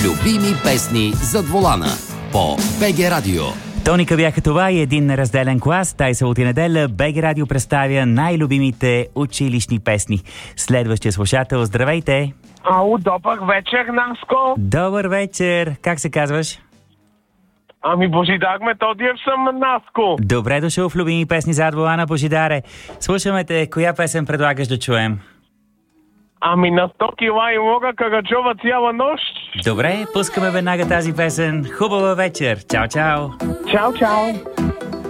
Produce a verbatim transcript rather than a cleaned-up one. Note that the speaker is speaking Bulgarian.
Любими песни зад волана по БГ Радио. Тоника бяха това и един неразделен клас. Тай събота и неделя БГ Радио представя най-любимите училищни песни. Следващия слушател, здравейте! Ало, добър вечер, Наско! Добър вечер! Как се казваш? Ами, Божидар Методиев съм, Наско. Добре дошъл в любими песни зад волана, Божидаре. Слушаме те, коя песен предлагаш да чуем? Ами, на сто кила и Лора Караджова цяла нощ. Добре, пускаме веднага тази песен. Хубава вечер! Чао, чао! Чао, чао!